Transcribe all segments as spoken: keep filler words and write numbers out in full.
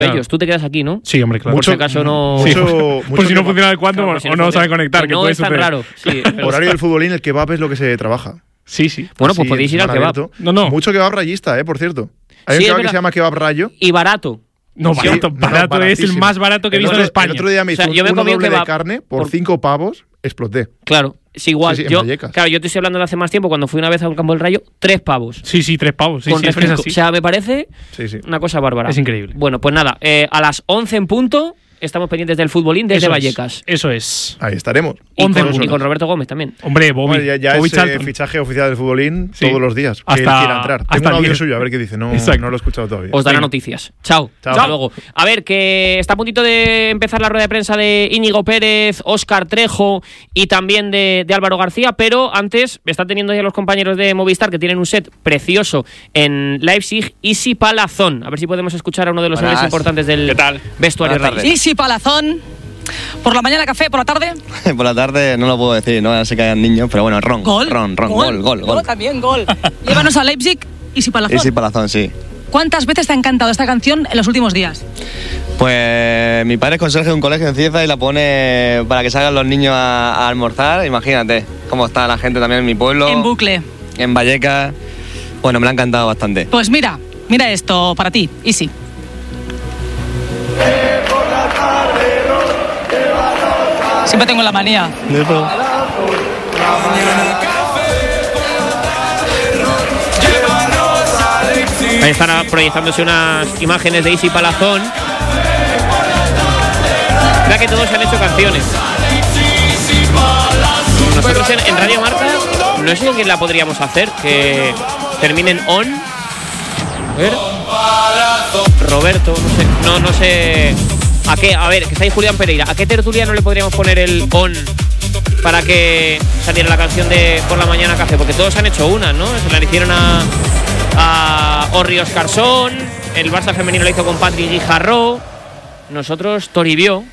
Ellos, tú te quedas aquí, ¿no? Sí, hombre, claro. Por si acaso no... Sí. Mucho, Pues si no funciona el cuadro Claro, si o no no funciona- sabe conectar. que que no puede es tan suceder. raro. Sí. Horario del futbolín, el kebab es lo que se trabaja. Sí, sí. Bueno, Así, pues podéis ir al en kebab. abierto. No, no. Mucho kebab rayista, eh, por cierto. Hay Sí, un es kebab que verdad. se llama kebab rayo. Y barato. No, Sí, barato, no, barato es el baratísimo. más barato que he El visto otro- en España. El otro día me O hizo sea, yo me un comí un doble de kebab carne por por- cinco pavos, exploté. Claro, es igual. Sí, sí, en yo, Vallecas. claro, yo te estoy hablando de hace más tiempo, cuando fui una vez a un campo del Rayo, tres pavos. Sí, sí, tres pavos. Sí, con sí, es que refresco. es así. O sea, me parece Sí, sí. una cosa bárbara. Es increíble. Bueno, pues nada, eh, a las once en punto estamos pendientes del futbolín desde Eso es, Vallecas. Eso es. Ahí estaremos. Y once con, puntos. y con Roberto Gómez también. Hombre, Bobby. Bueno, ya ya Bobby es eh, Charlton. fichaje oficial del futbolín Sí. todos los días. Que Hasta- él quiera entrar. hasta Tengo un el audio viernes. suyo, a ver qué dice. No, Exacto. no lo he escuchado todavía. Os dará Venga. noticias. Chao. Chao. Hasta luego. A ver, que está a puntito de empezar la rueda de prensa de Íñigo Pérez, Óscar Trejo y también de, de Álvaro García, pero antes están teniendo ya los compañeros de Movistar que tienen un set precioso en Leipzig, Easy Palazón. A ver si podemos escuchar a uno de los Buenas. héroes importantes del ¿Qué tal? vestuario Buenas rey. tardes. Easy Palazón. Por la mañana café, por la tarde. Por la tarde no lo puedo decir, no sé que hayan niños, pero bueno, ron, Gol. ron, ron, gol, gol, gol. También gol. Llévanos a Leipzig, Easy Palazón. Y sí, Palazón, sí. ¿Cuántas veces te ha encantado esta canción en los últimos días? Pues mi padre es conserje de un colegio en Cieza y la pone para que salgan los niños a, a almorzar. Imagínate cómo está la gente también en mi pueblo. En bucle. En Vallecas. Bueno, me la ha encantado bastante. Pues mira, mira esto para ti, Easy. Siempre tengo la manía. Ahí están proyectándose unas imágenes de Easy Palazón. Mira que todos se han hecho canciones. Nosotros en, en Radio Marca, no sé con quién la podríamos hacer, que terminen on. A ver. Roberto, no sé, no, no sé. ¿A qué? A ver, que está ahí Julián Pereira. ¿A qué tertuliano le podríamos poner el on para que saliera la canción de Por la Mañana Café? Porque todos han hecho una, ¿no? Se la hicieron a, a Orri Oscarsson, el Barça femenino lo hizo con Patrick Guijarro, nosotros Toribio.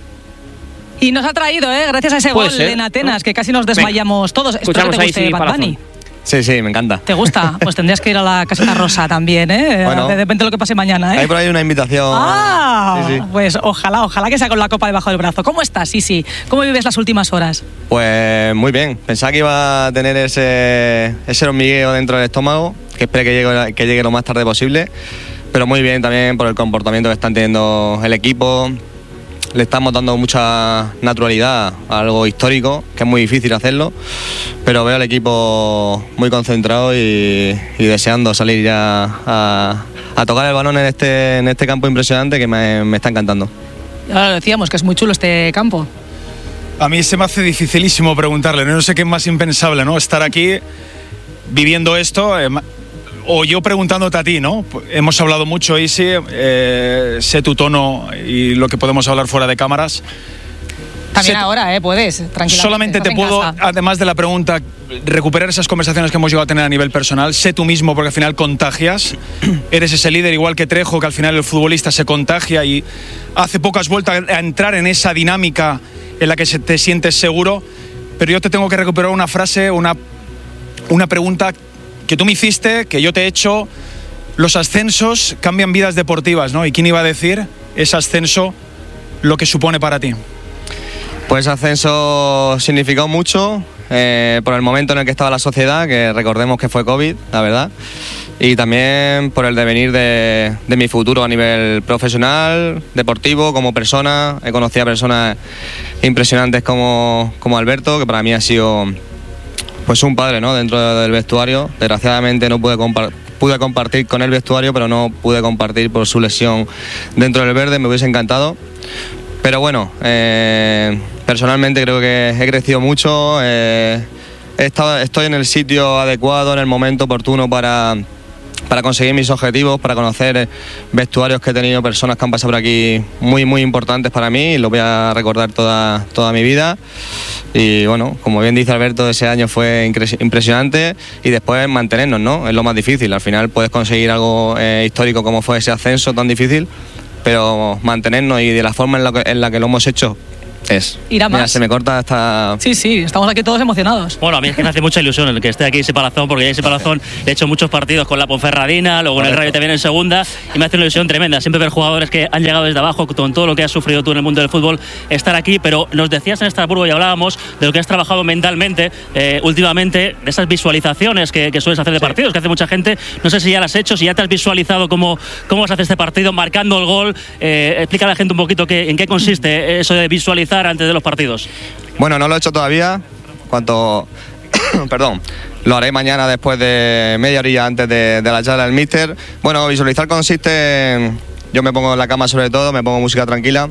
Y nos ha traído, ¿eh? Gracias a ese Puede gol ser, en Atenas, ¿no? que casi nos desmayamos todos. Espero que Escuchamos te ahí, guste sí, Bad Palazón. Bunny. Sí, sí, me encanta. ¿Te gusta? Pues tendrías que ir a la caseta rosa también, ¿eh? Bueno. Depende de lo que pase mañana, ¿eh? Hay por ahí una invitación. Ah, Sí, sí. pues ojalá, ojalá que sea con la copa debajo del brazo. ¿Cómo estás, Sisi? ¿Cómo vives las últimas horas? Pues muy bien. Pensaba que iba a tener ese, ese hormigueo dentro del estómago, que espero que llegue, que llegue lo más tarde posible. Pero muy bien también por el comportamiento que están teniendo el equipo. Le estamos dando mucha naturalidad a algo histórico, que es muy difícil hacerlo, pero veo al equipo muy concentrado y, y deseando salir ya a, a tocar el balón en este, en este campo impresionante que me, me está encantando. Ya lo decíamos, que es muy chulo este campo. A mí se me hace dificilísimo preguntarle, no sé qué es más impensable, ¿no? Estar aquí viviendo esto, eh, o yo preguntándote a ti, ¿no? Hemos hablado mucho, Isi, eh, sé tu tono y lo que podemos hablar fuera de cámaras. También Sé- ahora, ¿eh? Puedes, tranquilamente. Solamente estás te en puedo, casa. además de la pregunta, recuperar esas conversaciones que hemos llegado a tener a nivel personal. Sé tú mismo, porque al final contagias. Eres ese líder, igual que Trejo, que al final el futbolista se contagia y hace pocas vueltas a entrar en esa dinámica en la que se- te sientes seguro. Pero yo te tengo que recuperar una frase, una, una pregunta que tú me hiciste, que yo te he hecho. Los ascensos cambian vidas deportivas, ¿no? ¿Y quién iba a decir ese ascenso lo que supone para ti? Pues ascenso significó mucho eh, por el momento en el que estaba la sociedad, que recordemos que fue COVID, la verdad, y también por el devenir de, de mi futuro a nivel profesional, deportivo, como persona. He conocido a personas impresionantes como, como Alberto, que para mí ha sido pues un padre, ¿no? Dentro del vestuario. Desgraciadamente no pude compartir. Pude compartir con el vestuario, pero no pude compartir por su lesión dentro del verde, me hubiese encantado. Pero bueno, eh, personalmente creo que he crecido mucho, eh, he estado, estoy en el sitio adecuado, en el momento oportuno para, para conseguir mis objetivos, para conocer vestuarios que he tenido, personas que han pasado por aquí muy, muy importantes para mí, y lo voy a recordar toda, toda mi vida. Y bueno, como bien dice Alberto, ese año fue impresionante, y después mantenernos, ¿no? Es lo más difícil. Al final puedes conseguir algo eh, histórico como fue ese ascenso tan difícil, pero mantenernos, y de la forma en la que, en la que lo hemos hecho, Es. Irá Mira, más. se me corta hasta... Sí, sí, estamos aquí todos emocionados. Bueno, a mí es que me hace mucha ilusión el que esté aquí Isi Palazón, porque Isi Palazón he hecho muchos partidos con la Ponferradina, luego en el Rayo también en segunda, y me hace una ilusión tremenda. Siempre ver jugadores que han llegado desde abajo, con todo lo que has sufrido tú en el mundo del fútbol, estar aquí. Pero nos decías en Estrasburgo y hablábamos de lo que has trabajado mentalmente eh, últimamente, de esas visualizaciones que, que sueles hacer de partidos, que hace mucha gente. No sé si ya las has hecho, si ya te has visualizado cómo, cómo vas a hacer este partido, marcando el gol. Eh, explica a la gente un poquito qué, en qué consiste eso de visualizar antes de los partidos. Bueno, no lo he hecho todavía. Cuanto... Perdón. Lo haré mañana después de media horilla antes de, de la charla del míster. Bueno, visualizar consiste en... Yo me pongo en la cama sobre todo, me pongo música tranquila.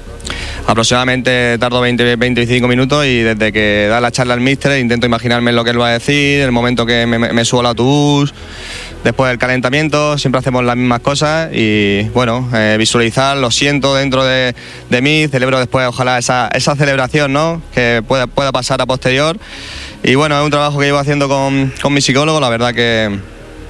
Aproximadamente tardo veinte a veinticinco minutos y desde que da la charla al míster intento imaginarme lo que él va a decir, el momento que me, me subo al autobús, después del calentamiento, siempre hacemos las mismas cosas y bueno, eh, visualizar, lo siento dentro de, de mí, celebro después ojalá esa, esa celebración, ¿no?, que pueda, pueda pasar a posterior. Y bueno, es un trabajo que llevo haciendo con, con mi psicólogo, la verdad que...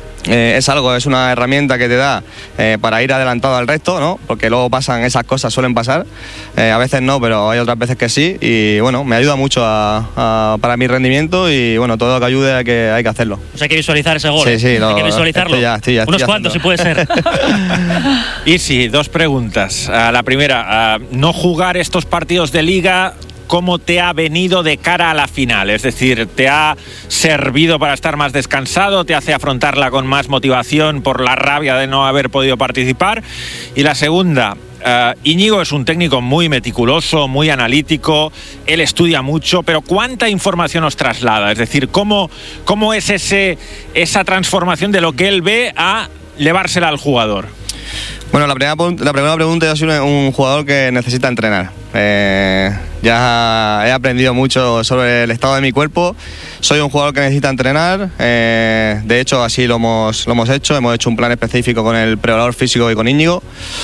Eh, es algo, es una herramienta que te da eh, para ir adelantado al resto, ¿no? Porque luego pasan esas cosas, suelen pasar, eh, a veces no, pero hay otras veces que sí, y bueno, me ayuda mucho a, a, para mi rendimiento y bueno, todo lo que ayude hay que, hay que hacerlo. Pues hay que visualizar ese gol. Sí, sí, lo, hay que visualizarlo. Estoy ya, estoy ya, Unos estoy cuantos, si haciendo. puede ser. Y sí, dos preguntas. Uh, la primera, uh, no jugar estos partidos de liga, ¿cómo te ha venido de cara a la final? Es decir, ¿te ha servido para estar más descansado? ¿Te hace afrontarla con más motivación por la rabia de no haber podido participar? Y la segunda, uh, Íñigo es un técnico muy meticuloso, muy analítico, él estudia mucho, pero ¿cuánta información os traslada? Es decir, ¿cómo, cómo es ese, esa transformación de lo que él ve a llevársela al jugador? Bueno, la primera, la primera pregunta, yo soy un, un jugador que necesita entrenar. Eh, ya he aprendido mucho sobre el estado de mi cuerpo. Soy un jugador que necesita entrenar. Eh, de hecho, así lo hemos, lo hemos hecho. Hemos hecho un plan específico con el preparador físico y con Íñigo.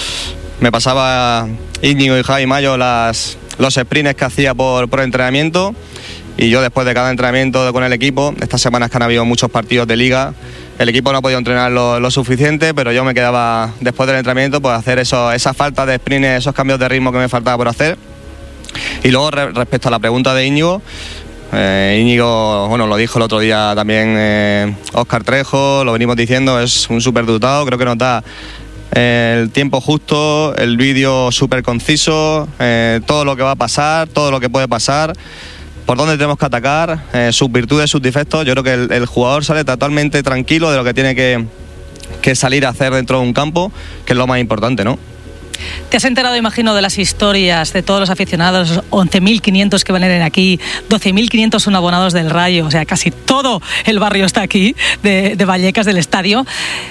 Me pasaba Íñigo y Javi Mayo las, los sprints que hacía por, por entrenamiento. Y yo después de cada entrenamiento con el equipo, estas semanas que han habido muchos partidos de liga, el equipo no ha podido entrenar lo, lo suficiente, pero yo me quedaba después del entrenamiento pues hacer eso, esa falta de sprint, esos cambios de ritmo que me faltaba por hacer. Y luego re, respecto a la pregunta de Íñigo, eh, Íñigo, bueno, lo dijo el otro día también eh, Óscar Trejo, lo venimos diciendo, es un súper dotado, creo que nos da eh, el tiempo justo, el vídeo súper conciso, eh, todo lo que va a pasar, todo lo que puede pasar, por dónde tenemos que atacar, eh, sus virtudes, sus defectos. Yo creo que el, el jugador sale totalmente tranquilo de lo que tiene que, que salir a hacer dentro de un campo, que es lo más importante, ¿no? Te has enterado, imagino, de las historias de todos los aficionados, once mil quinientos que van a ir aquí, doce mil quinientos son abonados del Rayo, o sea, casi todo el barrio está aquí, de, de Vallecas, del estadio.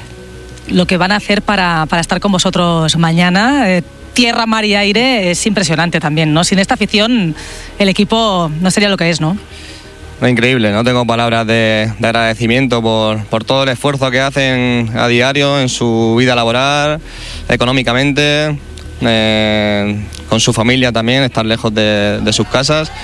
Lo que van a hacer para, para estar con vosotros mañana... Eh, tierra, mar y aire, es impresionante también, ¿no? Sin esta afición el equipo no sería lo que es, ¿no? No, increíble, no tengo palabras de, de agradecimiento por, por todo el esfuerzo que hacen a diario en su vida laboral, económicamente, eh, con su familia también, estar lejos de, de sus casas.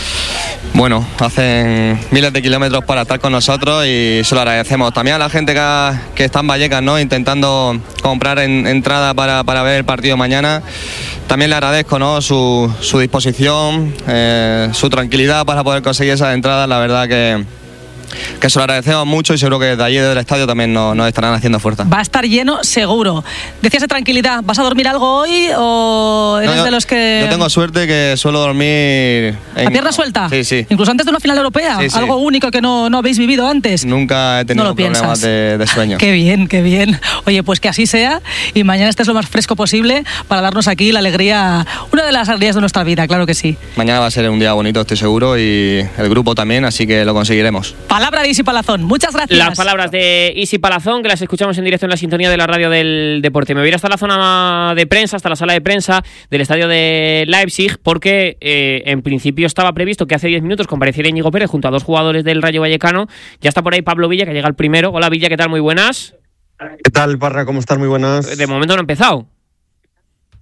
Bueno, hacen miles de kilómetros para estar con nosotros y se lo agradecemos. También a la gente que, que está en Vallecas, ¿no?, intentando comprar en, entrada para, para ver el partido mañana. También le agradezco, ¿no?, su, su disposición, eh, su tranquilidad para poder conseguir esas entradas. La verdad que, que se lo agradecemos mucho y seguro que de allí desde el estadio también nos, nos estarán haciendo fuerza. Va a estar lleno seguro. Decías de tranquilidad, ¿vas a dormir algo hoy o eres no, yo, de los que...? Yo tengo suerte que suelo dormir... En... ¿A pierna suelta? Sí, sí. Incluso antes de una final europea, sí, sí. Algo único que no, no habéis vivido antes. Nunca he tenido no problemas de, de sueño. Qué bien, qué bien. Oye, pues que así sea y mañana estés lo más fresco posible para darnos aquí la alegría, una de las alegrías de nuestra vida, claro que sí. Mañana va a ser un día bonito, estoy seguro, y el grupo también, así que lo conseguiremos. Palabra de Isi Palazón, muchas gracias. Las palabras de Isi Palazón, que las escuchamos en directo en la sintonía de la radio del deporte. Me voy a ir hasta la zona de prensa, hasta la sala de prensa del estadio de Leipzig, porque eh, en principio estaba previsto que hace diez minutos compareciera Íñigo Pérez junto a dos jugadores del Rayo Vallecano. Ya está por ahí Pablo Villa, que llega el primero. Hola Villa, ¿qué tal? Muy buenas. ¿Qué tal, Parra? ¿Cómo estás? Muy buenas. De momento no ha empezado.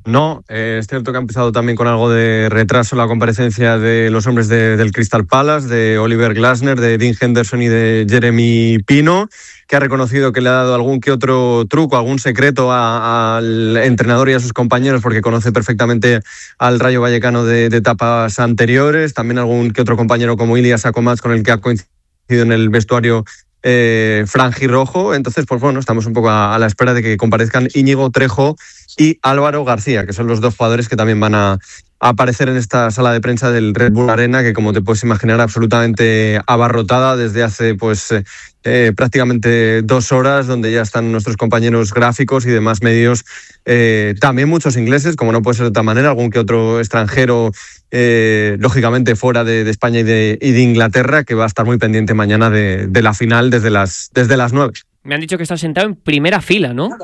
No, eh, es cierto que ha empezado también con algo de retraso la comparecencia de los hombres de, del Crystal Palace, de Oliver Glasner, de Dean Henderson y de Jeremy Pino, que ha reconocido que le ha dado algún que otro truco, algún secreto a, al entrenador y a sus compañeros, porque conoce perfectamente al Rayo Vallecano de, de etapas anteriores. También algún que otro compañero como Ilias Akomats, con el que ha coincidido en el vestuario eh, franjirrojo. Entonces, pues bueno, estamos un poco a, a la espera de que comparezcan Íñigo Trejo y Álvaro García, que son los dos jugadores que también van a, a aparecer en esta sala de prensa del Red Bull Arena, que como te puedes imaginar, absolutamente abarrotada desde hace pues eh, prácticamente dos horas, donde ya están nuestros compañeros gráficos y demás medios, eh, también muchos ingleses, como no puede ser de otra manera, algún que otro extranjero, eh, lógicamente fuera de, de España y de, y de Inglaterra, que va a estar muy pendiente mañana de, de la final desde las, desde las nueve. Me han dicho que estás sentado en primera fila, ¿no?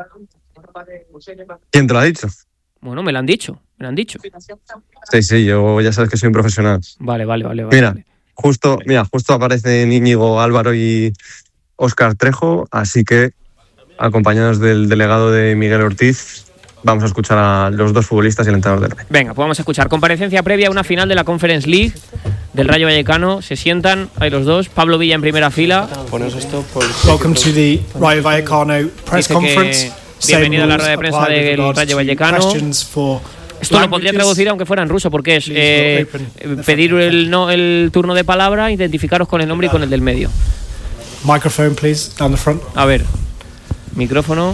¿Quién te lo ha dicho? Bueno, me lo han dicho, me lo han dicho. Sí, sí, yo ya sabes que soy un profesional. Vale, vale, vale. vale mira, vale. justo, mira, justo aparecen Íñigo, Álvaro y Óscar Trejo, así que acompañados del delegado de Miguel Ortiz, vamos a escuchar a los dos futbolistas y el entrenador del Rayo. Venga, pues vamos a escuchar. Comparecencia previa a una final de la Conference League del Rayo Vallecano. Se sientan, hay los dos. Pablo Villa en primera fila. Welcome to the Rayo Vallecano press Dice conference. Bienvenido a la rueda de prensa del Rayo Vallecano. Esto lo podría traducir aunque fuera en ruso, porque es eh, pedir el, no, el turno de palabra, identificaros con el nombre y con el del medio. Microphone, please, down the front. A ver, micrófono.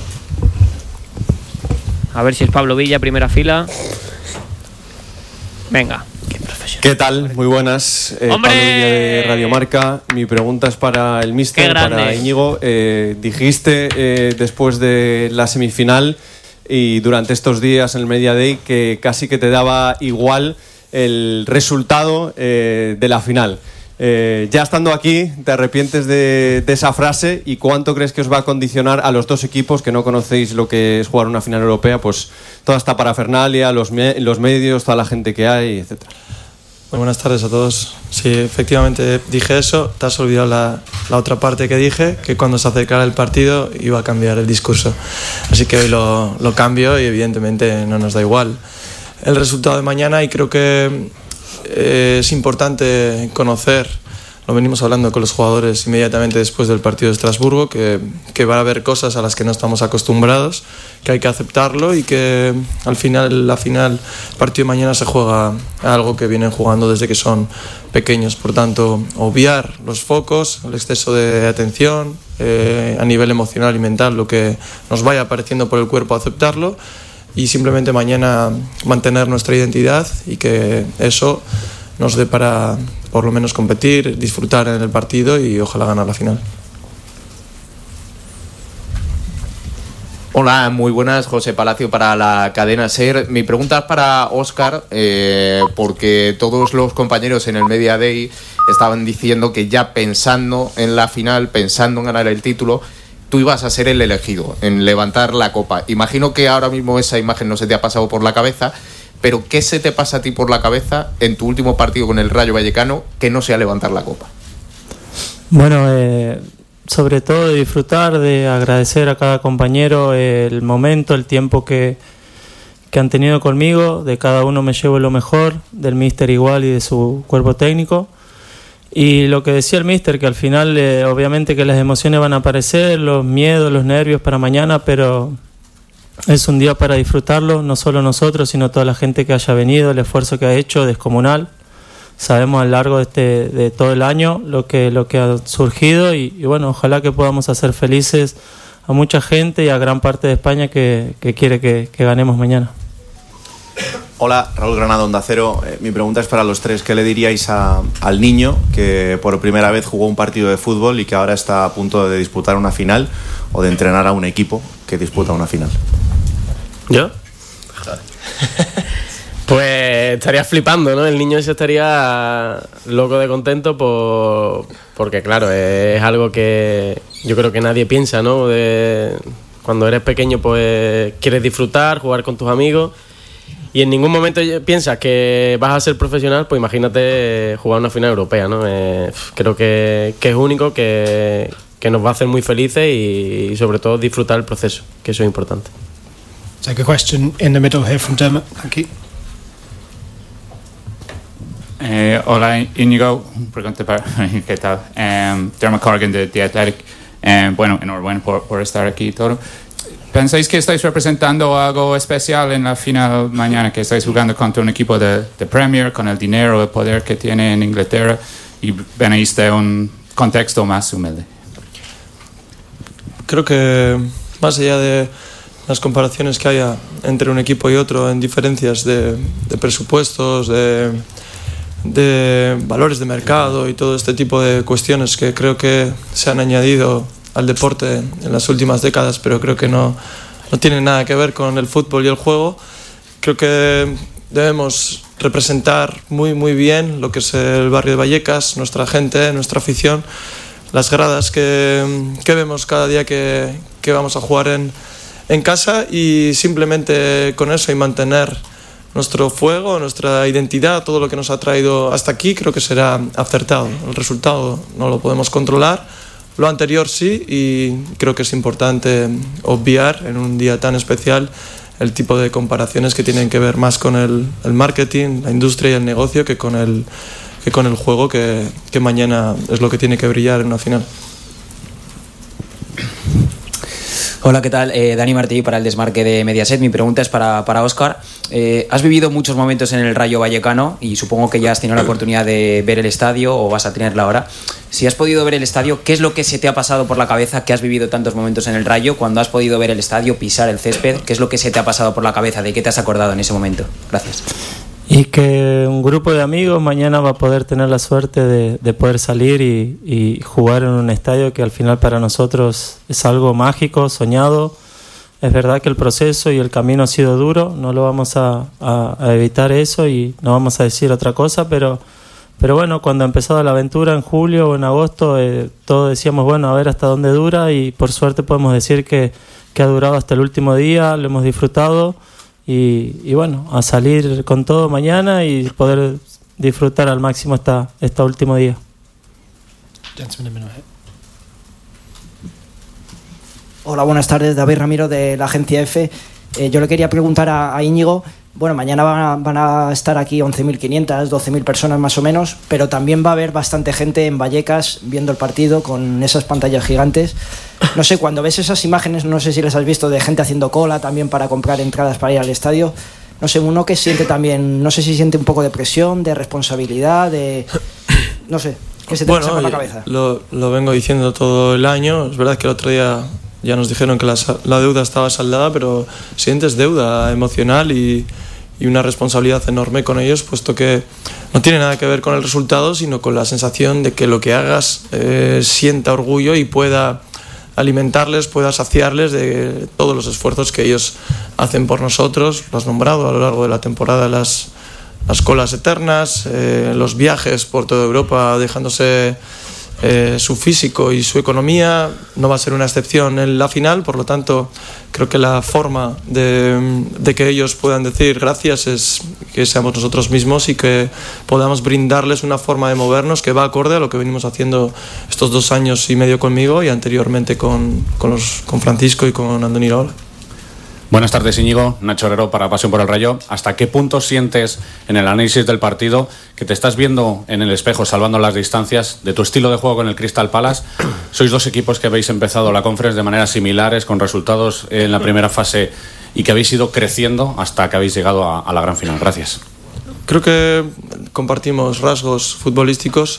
A ver si es Pablo Villa, primera fila. Venga. ¿Qué tal? Muy buenas. Eh, Pablo Villa de Radio Marca. Mi pregunta es para el míster, para Íñigo. Eh, dijiste eh, después de la semifinal y durante estos días en el Media Day que casi que te daba igual el resultado eh, de la final. Eh, ya estando aquí, ¿te arrepientes de, de esa frase? ¿Y cuánto crees que os va a condicionar a los dos equipos que no conocéis lo que es jugar una final europea? Pues toda esta parafernalia, los, me- los medios, toda la gente que hay, etcétera. Muy buenas tardes a todos. Sí, efectivamente dije eso. Te has olvidado la, la otra parte que dije, que cuando se acercara el partido iba a cambiar el discurso. Así que hoy lo, lo cambio y evidentemente no nos da igual el resultado de mañana, y creo que eh, es importante conocer, lo venimos hablando con los jugadores inmediatamente después del partido de Estrasburgo, que, que va a haber cosas a las que no estamos acostumbrados, que hay que aceptarlo y que al final, la final, el partido de mañana se juega a algo que vienen jugando desde que son pequeños. Por tanto, obviar los focos, el exceso de atención eh, a nivel emocional y mental, lo que nos vaya apareciendo por el cuerpo, aceptarlo y simplemente mañana mantener nuestra identidad y que eso nos dé para por lo menos competir, disfrutar en el partido y ojalá ganar la final. Hola, muy buenas, José Palacio para la cadena SER. Mi pregunta es para Óscar, eh, porque todos los compañeros en el Media Day estaban diciendo que ya pensando en la final, pensando en ganar el título, tú ibas a ser el elegido, en levantar la copa. Imagino que ahora mismo esa imagen no se te ha pasado por la cabeza, pero ¿qué se te pasa a ti por la cabeza en tu último partido con el Rayo Vallecano que no sea levantar la copa? Bueno, eh, sobre todo de disfrutar, de agradecer a cada compañero el momento, el tiempo que, que han tenido conmigo. De cada uno me llevo lo mejor, del míster igual y de su cuerpo técnico. Y lo que decía el míster, que al final eh, obviamente que las emociones van a aparecer, los miedos, los nervios para mañana, pero es un día para disfrutarlo, no solo nosotros, sino toda la gente que haya venido, el esfuerzo que ha hecho, descomunal. Sabemos a lo largo de, este, de todo el año lo que, lo que ha surgido y, y bueno, ojalá que podamos hacer felices a mucha gente y a gran parte de España que, que quiere que, que ganemos mañana. Hola, Raúl Granado, Onda Cero. Eh, mi pregunta es para los tres. ¿Qué le diríais a, al niño que por primera vez jugó un partido de fútbol y que ahora está a punto de disputar una final o de entrenar a un equipo que disputa una final? ¿Yo? Pues estaría flipando, ¿no? El niño ese estaría loco de contento por, porque, claro, es algo que yo creo que nadie piensa, ¿no? De, cuando eres pequeño, pues quieres disfrutar, jugar con tus amigos y en ningún momento piensas que vas a ser profesional, pues imagínate jugar una final europea, ¿no? Eh, creo que, que es único, que, que nos va a hacer muy felices y, y sobre todo disfrutar el proceso, que eso es importante. Take a question in the middle here from Dermot. Thank you. Eh, hola Íñigo, pregunta para ¿qué tal? Um, Dermot Corrigan de The Athletic. Um, bueno, enhorabuena por, por estar aquí y todo. ¿Pensáis que estáis representando algo especial en la final mañana? Que estáis jugando contra un equipo de, de Premier, con el dinero, el poder que tiene en Inglaterra, y venís de un contexto más humilde. Creo que más allá de las comparaciones que haya entre un equipo y otro en diferencias de, de presupuestos, de, de valores de mercado y todo este tipo de cuestiones que creo que se han añadido al deporte en las últimas décadas, pero creo que no, no tienen nada que ver con el fútbol y el juego. Creo que debemos representar muy muy bien lo que es el barrio de Vallecas, nuestra gente, nuestra afición, las gradas que, que vemos cada día que, que vamos a jugar en, en casa, y simplemente con eso y mantener nuestro fuego, nuestra identidad, todo lo que nos ha traído hasta aquí, creo que será acertado. El resultado no lo podemos controlar, lo anterior sí, y creo que es importante obviar en un día tan especial el tipo de comparaciones que tienen que ver más con el, el marketing, la industria y el negocio que con el, que con el juego, que, que mañana es lo que tiene que brillar en una final. Hola, ¿qué tal? Eh, Dani Martí para el Desmarque de Mediaset. Mi pregunta es para, para Óscar. Eh, has vivido muchos momentos en el Rayo Vallecano y supongo que ya has tenido la oportunidad de ver el estadio, o vas a tenerla ahora. Si has podido ver el estadio, ¿qué es lo que se te ha pasado por la cabeza, que has vivido tantos momentos en el Rayo, cuando has podido ver el estadio, pisar el césped? ¿Qué es lo que se te ha pasado por la cabeza? ¿De qué te has acordado en ese momento? Gracias. Y que un grupo de amigos mañana va a poder tener la suerte de, de poder salir y, y jugar en un estadio que al final para nosotros es algo mágico, soñado. Es verdad que el proceso y el camino ha sido duro, no lo vamos a, a, a evitar eso y no vamos a decir otra cosa, pero, pero bueno, cuando ha empezado la aventura en julio o en agosto, eh, todos decíamos, bueno, a ver hasta dónde dura, y por suerte podemos decir que, que ha durado hasta el último día, lo hemos disfrutado. Y, y bueno, a salir con todo mañana y poder disfrutar al máximo esta, este último día. Hola, buenas tardes, David Ramiro de la agencia F. Eh, yo le quería preguntar a, a Íñigo, bueno, mañana van a, van a estar aquí once mil quinientas, doce mil personas más o menos, pero también va a haber bastante gente en Vallecas viendo el partido con esas pantallas gigantes. No sé, cuando ves esas imágenes, no sé si les has visto, de gente haciendo cola también para comprar entradas para ir al estadio. No sé, uno que siente también, no sé si siente un poco de presión, de responsabilidad, de... no sé, ¿qué se te bueno, pasa por la cabeza? Lo, lo vengo diciendo todo el año. Es verdad que el otro día ya nos dijeron que la, la deuda estaba saldada, pero sientes deuda emocional y, y una responsabilidad enorme con ellos, puesto que no tiene nada que ver con el resultado, sino con la sensación de que lo que hagas eh, sienta orgullo y pueda alimentarles, pueda saciarles de todos los esfuerzos que ellos hacen por nosotros. Lo has nombrado a lo largo de la temporada, las, las colas eternas, eh, los viajes por toda Europa dejándose eh, su físico y su economía. No va a ser una excepción en la final, por lo tanto creo que la forma de, de que ellos puedan decir gracias es que seamos nosotros mismos y que podamos brindarles una forma de movernos que va acorde a lo que venimos haciendo estos dos años y medio conmigo y anteriormente con, con, los, con Francisco y con Andoni Iraola. Buenas tardes, Íñigo. Nacho Herrero para Pasión por el Rayo. ¿Hasta qué punto sientes en el análisis del partido que te estás viendo en el espejo, salvando las distancias, de tu estilo de juego con el Crystal Palace? Sois dos equipos que habéis empezado la Conference de maneras similares, con resultados en la primera fase, y que habéis ido creciendo hasta que habéis llegado a, a la gran final. Gracias. Creo que compartimos rasgos futbolísticos.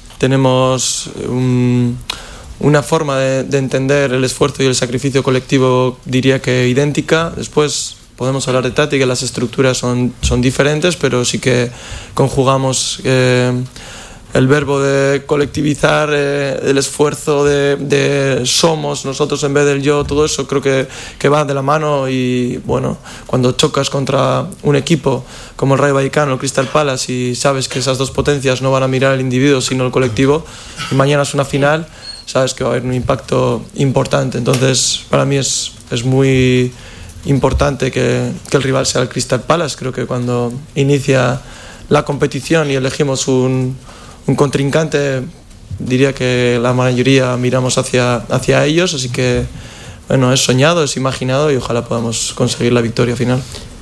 Tenemos un... una forma de, de entender el esfuerzo y el sacrificio colectivo, diría que idéntica. Después podemos hablar de táctica, las estructuras son, son diferentes, pero sí que conjugamos eh, el verbo de colectivizar, eh, el esfuerzo de, de somos nosotros en vez del yo. Todo eso creo que, que va de la mano, y bueno, cuando chocas contra un equipo como el Rayo Vallecano, el Crystal Palace, y sabes que esas dos potencias no van a mirar el individuo sino el colectivo, y mañana es una final, sabes que va a haber un impacto importante. Entonces para mí es, es muy importante que, que el rival sea el Crystal Palace. Creo que cuando inicia la competición y elegimos un, un contrincante, diría que la mayoría miramos hacia, hacia ellos, así que bueno, es soñado, es imaginado y ojalá podamos conseguir la victoria final.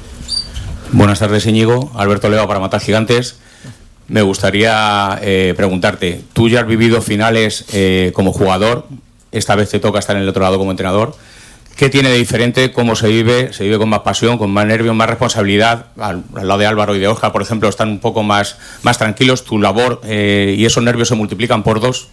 Buenas tardes, Íñigo. Alberto Leva para Matar Gigantes. Me gustaría eh, preguntarte, tú ya has vivido finales eh, como jugador, esta vez te toca estar en el otro lado como entrenador. ¿Qué tiene de diferente? ¿Cómo se vive? ¿Se vive con más pasión, con más nervios, más responsabilidad? Al, al lado de Álvaro y de Óscar, por ejemplo, están un poco más, más tranquilos. ¿Tu labor eh, y esos nervios se multiplican por dos?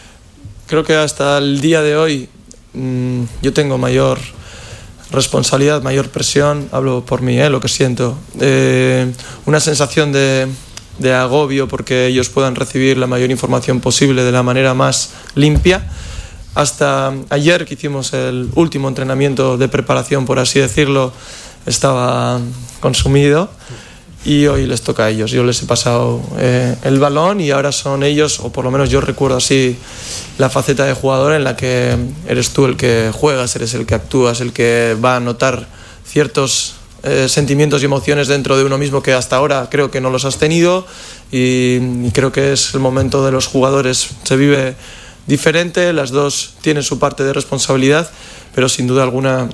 Creo que hasta el día de hoy mmm, yo tengo mayor responsabilidad, mayor presión. Hablo por mí, eh, lo que siento. Eh, una sensación de, de agobio porque ellos puedan recibir la mayor información posible de la manera más limpia. Hasta ayer que hicimos el último entrenamiento de preparación, por así decirlo, estaba consumido y hoy les toca a ellos. Yo les he pasado eh, el balón y ahora son ellos, o por lo menos yo recuerdo así la faceta de jugador en la que eres tú el que juegas, eres el que actúas, el que va a notar ciertos eh, sentimientos y emociones dentro de uno mismo que hasta ahora creo que no los has tenido y, y creo que es el momento de los jugadores. Se vive diferente, las dos tienen su parte de responsabilidad, pero sin duda alguna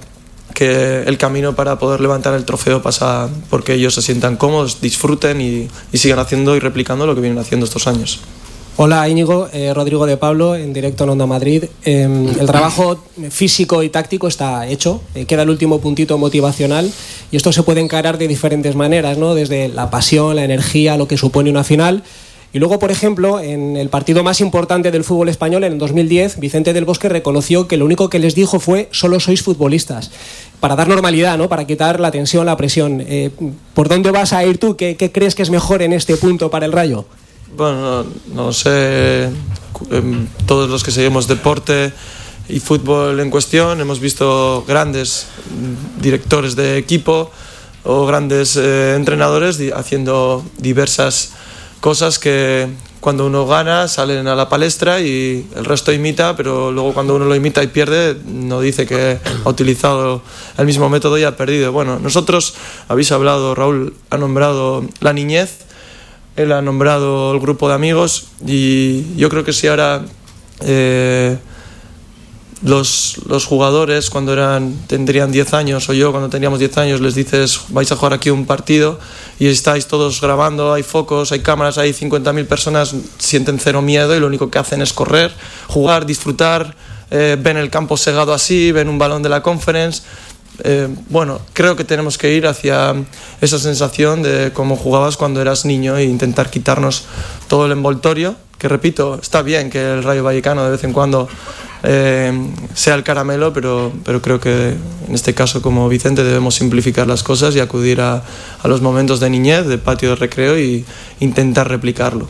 que el camino para poder levantar el trofeo pasa porque ellos se sientan cómodos, disfruten y, y sigan haciendo y replicando lo que vienen haciendo estos años. Hola Íñigo, eh, Rodrigo de Pablo, en directo en Onda Madrid. Eh, el trabajo físico y táctico está hecho, eh, queda el último puntito motivacional y esto se puede encarar de diferentes maneras, ¿no? Desde la pasión, la energía, lo que supone una final. Y luego, por ejemplo, en el partido más importante del fútbol español, en el dos mil diez, Vicente del Bosque reconoció que lo único que les dijo fue solo sois futbolistas, para dar normalidad, ¿no? Para quitar la tensión, la presión. Eh, ¿Por dónde vas a ir tú? ¿Qué, ¿Qué crees que es mejor en este punto para el Rayo? Bueno, no, no sé, todos los que seguimos deporte y fútbol en cuestión hemos visto grandes directores de equipo o grandes eh, entrenadores haciendo diversas cosas que cuando uno gana salen a la palestra y el resto imita, pero luego cuando uno lo imita y pierde no dice que ha utilizado el mismo método y ha perdido. Bueno, nosotros, habéis hablado, Raúl ha nombrado la niñez, él ha nombrado el grupo de amigos y yo creo que si ahora eh, los, los jugadores cuando eran tendrían diez años o yo cuando teníamos diez años les dices vais a jugar aquí un partido y estáis todos grabando, hay focos, hay cámaras, hay cincuenta mil personas, sienten cero miedo y lo único que hacen es correr, jugar, disfrutar, eh, ven el campo segado así, ven un balón de la Conference. Eh, bueno, creo que tenemos que ir hacia esa sensación de cómo jugabas cuando eras niño e intentar quitarnos todo el envoltorio, que repito, está bien que el Rayo Vallecano de vez en cuando eh, sea el caramelo, pero, pero creo que en este caso como Vicente debemos simplificar las cosas y acudir a, a los momentos de niñez, de patio de recreo y intentar replicarlo.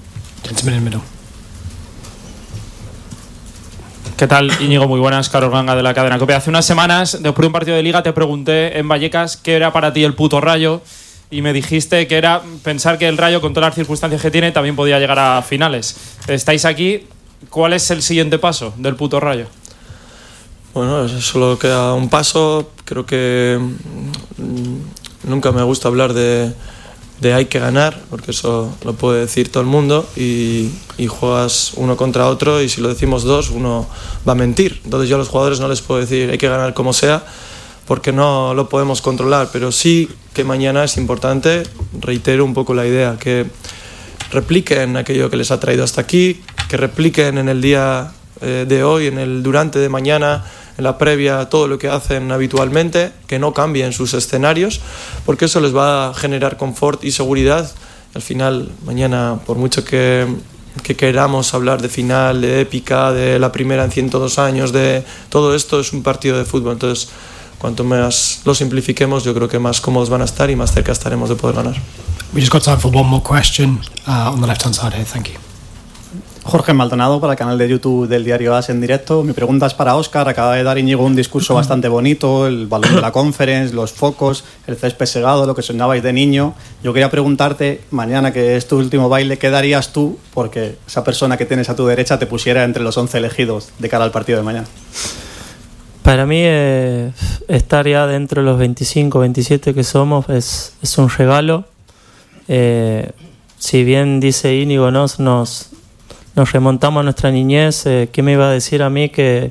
¿Qué tal, Íñigo? Muy buenas, Carlos Ganga de la cadena COPE. Hace unas semanas, después de un partido de Liga, te pregunté en Vallecas qué era para ti el puto Rayo y me dijiste que era pensar que el Rayo, con todas las circunstancias que tiene, también podía llegar a finales. Estáis aquí, ¿cuál es el siguiente paso del puto Rayo? Bueno, solo queda un paso. Creo que nunca me gusta hablar de, de hay que ganar, porque eso lo puede decir todo el mundo y, y juegas uno contra otro y si lo decimos dos, uno va a mentir. Entonces yo a los jugadores no les puedo decir hay que ganar como sea, porque no lo podemos controlar, pero sí que mañana es importante, reitero un poco la idea, que repliquen aquello que les ha traído hasta aquí, que repliquen en el día eh, de hoy, en el durante de mañana, en la previa, todo lo que hacen habitualmente, que no cambien sus escenarios, porque eso les va a generar confort y seguridad. Al final, mañana, por mucho que, que queramos hablar de final, de épica, de la primera en ciento dos años, de todo esto es un partido de fútbol, entonces cuanto más lo simplifiquemos, yo creo que más cómodos van a estar y más cerca estaremos de poder ganar. We just got time for one more question uh, on the left hand side here. Thank you. Jorge Maldonado para el canal de YouTube del diario AS en directo. Mi pregunta es para Óscar. Acaba de dar Íñigo un discurso bastante bonito, el balón de la Conference, los focos, el césped segado, lo que soñabais de niño. Yo quería preguntarte, mañana que es tu último baile, ¿qué darías tú porque esa persona que tienes a tu derecha te pusiera entre los once elegidos de cara al partido de mañana? Para mí eh, estar ya dentro de los veinticinco, veintisiete que somos es, es un regalo. Eh, si bien dice Íñigo, nos, nos, nos remontamos a nuestra niñez, eh, ¿qué me iba a decir a mí que,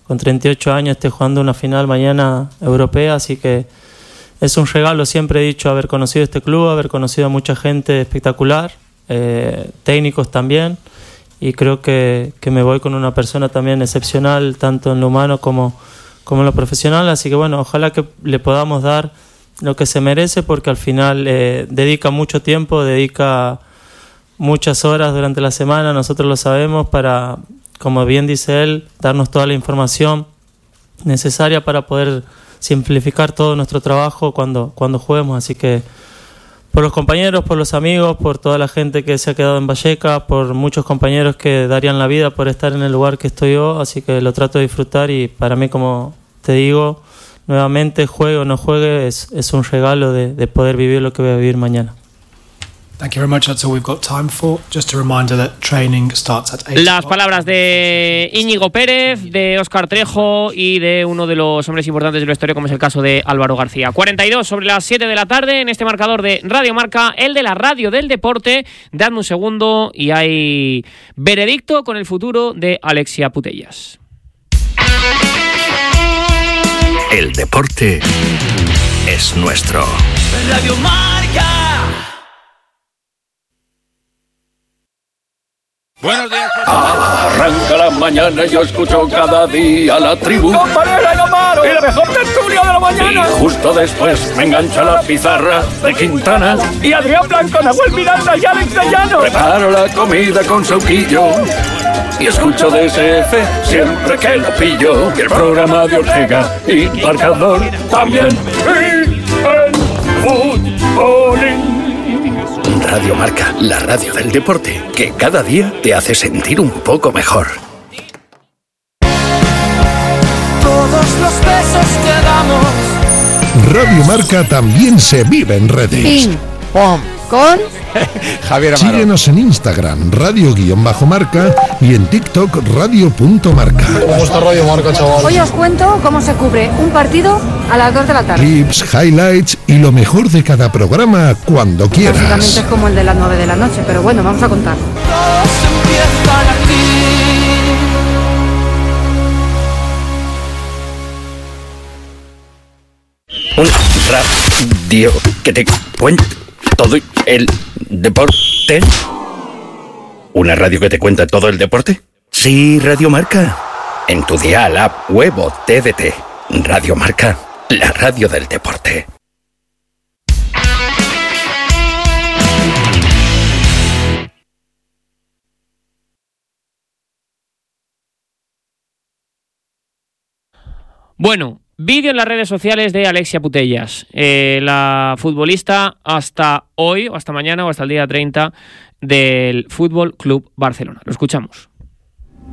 con treinta y ocho años esté jugando una final mañana europea, así que es un regalo, siempre he dicho, haber conocido este club, haber conocido a mucha gente espectacular, eh, técnicos también, y creo que, que me voy con una persona también excepcional, tanto en lo humano como, como en lo profesional, así que bueno, ojalá que le podamos dar lo que se merece, porque al final eh, dedica mucho tiempo, dedica muchas horas durante la semana, nosotros lo sabemos, para, como bien dice él, darnos toda la información necesaria para poder simplificar todo nuestro trabajo cuando, cuando juguemos. Así que por los compañeros, por los amigos, por toda la gente que se ha quedado en Vallecas, por muchos compañeros que darían la vida por estar en el lugar que estoy yo, así que lo trato de disfrutar, y para mí, como te digo, nuevamente, juegue o no juegue, es, es un regalo de, de poder vivir lo que voy a vivir mañana. Thank you very much. That's all we've got time for. Just a reminder that training starts at eight. Las palabras de Íñigo Pérez, de Óscar Trejo y de uno de los hombres importantes de la historia, como es el caso de Álvaro García. cuarenta y dos sobre las siete de la tarde en este marcador de Radio Marca, el de la radio del deporte. Dadme un segundo y hay veredicto con el futuro de Alexia Putellas. El deporte es nuestro. Radio Marca. Buenos días. Arranca la mañana y yo escucho cada día la tribu. ¡Compañera, no paro! ¡Y la mejor tertulia de la mañana! Y justo después me engancha la pizarra de Quintana. Y Adrián Blanco, Nahuel Miranda y Alex de Llano. Preparo la comida con sauquillo y escucho D S F siempre que lo pillo. Y el programa de Ortega y Marcador también. Y el futbolín. Radio Marca, la radio del deporte, que cada día te hace sentir un poco mejor. Todos los besos que damos. Radio Marca también se vive en redes. Ping, pom, con Javier Amaro. Síguenos en Instagram, radio-marca, y en TikTok, radio.marca. ¿Cómo está Radio Marca, chaval? Hoy os cuento cómo se cubre un partido a las dos de la tarde. Clips, highlights y lo mejor de cada programa cuando quieras. Básicamente es como el de las nueve de la noche, pero bueno, vamos a contar. Un radio que te cuenta todo el deporte. ¿Una radio que te cuenta todo el deporte? Sí, Radio Marca. En tu dial, app, web o T D T. Radio Marca, la radio del deporte. Bueno, vídeo en las redes sociales de Alexia Putellas, eh, la futbolista hasta hoy, o hasta mañana, o hasta el día treinta del Fútbol Club Barcelona. Lo escuchamos.